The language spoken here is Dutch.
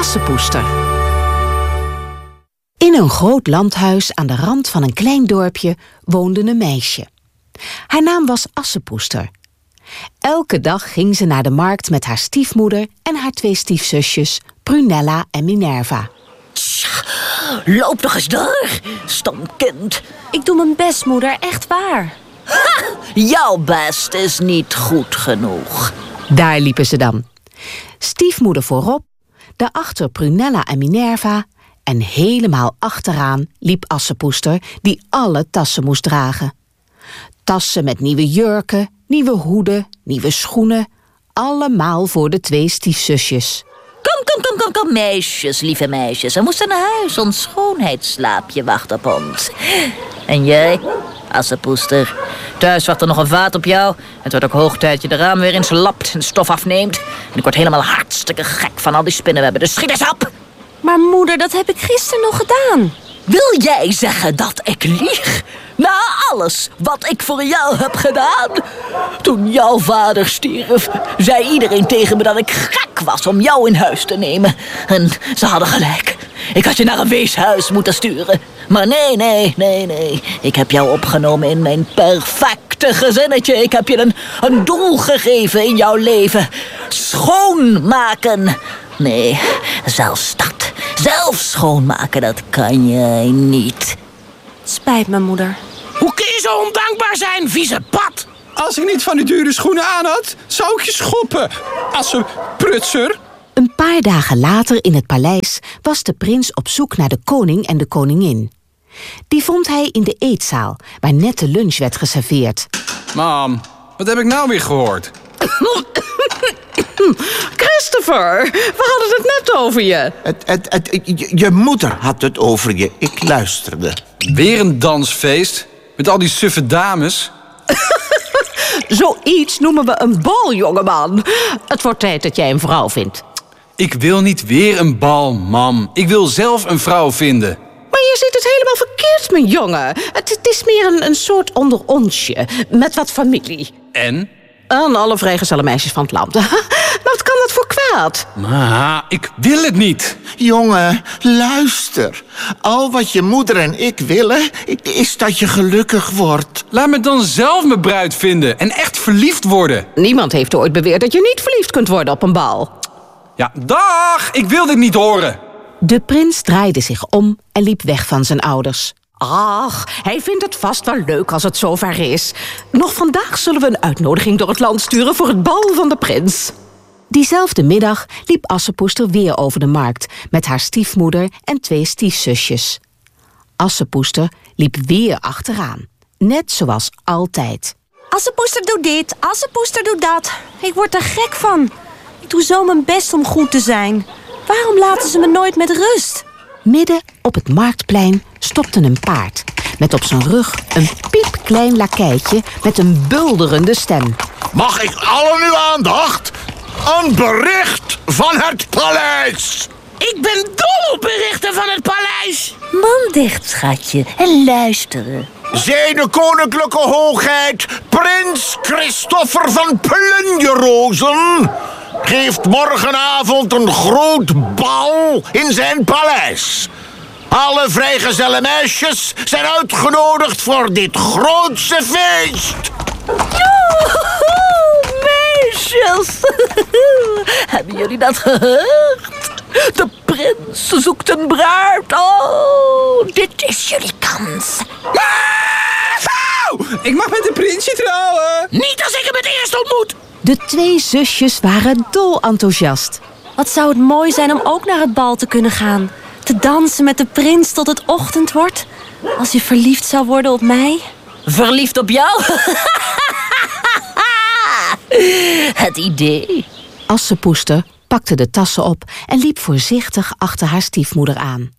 Assepoester. In een groot landhuis aan de rand van een klein dorpje woonde een meisje. Haar naam was Assepoester. Elke dag ging ze naar de markt met haar stiefmoeder en haar 2 stiefzusjes, Prunella en Minerva. Tja, loop nog eens door, stom kind. Ik doe mijn best, moeder, echt waar. Ha, jouw best is niet goed genoeg. Daar liepen ze dan. Stiefmoeder voorop, daarachter Prunella en Minerva en helemaal achteraan liep Assepoester die alle tassen moest dragen. Tassen met nieuwe jurken, nieuwe hoeden, nieuwe schoenen, allemaal voor de 2 stiefzusjes. Kom, meisjes, lieve meisjes. We moesten naar huis, ons schoonheidsslaapje wacht op ons. En jij, Assepoester, thuis wacht er nog een vaat op jou. Het wordt ook hoog tijd je de raam weer eens lapt en stof afneemt. En ik word helemaal hartstikke gek van al die spinnenwebben, dus schiet eens op! Maar moeder, dat heb ik gisteren nog gedaan. Wil jij zeggen dat ik lieg? Na alles wat ik voor jou heb gedaan? Toen jouw vader stierf, zei iedereen tegen me dat ik gek was om jou in huis te nemen. En ze hadden gelijk. Ik had je naar een weeshuis moeten sturen. Maar nee. Ik heb jou opgenomen in mijn perfecte gezinnetje. Ik heb je een doel gegeven in jouw leven. Schoonmaken. Nee, zelfs schoonmaken, dat kan jij niet. Spijt me, moeder. Hoe kun je zo ondankbaar zijn, vieze pad? Als ik niet van die dure schoenen aan had, zou ik je schoppen. Asseprutser. Een paar dagen later in het paleis was de prins op zoek naar de koning en de koningin. Die vond hij in de eetzaal, waar net de lunch werd geserveerd. Mam, wat heb ik nou weer gehoord? Christopher, we hadden het net over je. Je moeder had het over je. Ik luisterde. Weer een dansfeest? Met al die suffe dames? Zoiets noemen we een bal, jongeman. Het wordt tijd dat jij een vrouw vindt. Ik wil niet weer een bal, mam. Ik wil zelf een vrouw vinden. Maar je ziet het helemaal verkeerd, mijn jongen. Het is meer een soort onder onsje, met wat familie. En? Aan alle vrijgezelle meisjes van het land. Maar wat kan dat voor kwaad? Maar ik wil het niet. Jongen, luister. Al wat je moeder en ik willen, is dat je gelukkig wordt. Laat me dan zelf mijn bruid vinden en echt verliefd worden. Niemand heeft ooit beweerd dat je niet verliefd kunt worden op een bal. Ja, dag! Ik wil dit niet horen. De prins draaide zich om en liep weg van zijn ouders. Ach, hij vindt het vast wel leuk als het zover is. Nog vandaag zullen we een uitnodiging door het land sturen voor het bal van de prins. Diezelfde middag liep Assepoester weer over de markt met haar stiefmoeder en 2 stiefzusjes. Assepoester liep weer achteraan, net zoals altijd. Assepoester doet dit, Assepoester doet dat. Ik word er gek van. Ik doe zo mijn best om goed te zijn. Waarom laten ze me nooit met rust? Midden op het marktplein stopte een paard, met op zijn rug een piepklein lakeitje met een bulderende stem. Mag ik allen uw aandacht? Een bericht van het paleis. Ik ben dol op berichten van het paleis. Mond dicht, schatje, en luisteren. Zijne koninklijke hoogheid, prins Christopher van Plunjerozen, geeft morgenavond een groot bal in zijn paleis. Alle vrijgezelle meisjes zijn uitgenodigd voor dit grootste feest. Meisjes, hebben jullie dat gehoord? De prins zoekt een bruid. Oh, dit is jullie kans. Ik mag met de prinsje trouwen. Niet als ik hem het eerst ontmoet. De 2 zusjes waren dol enthousiast. Wat zou het mooi zijn om ook naar het bal te kunnen gaan. Te dansen met de prins tot het ochtend wordt. Als hij verliefd zou worden op mij. Verliefd op jou? Het idee. Assepoester pakte de tassen op en liep voorzichtig achter haar stiefmoeder aan.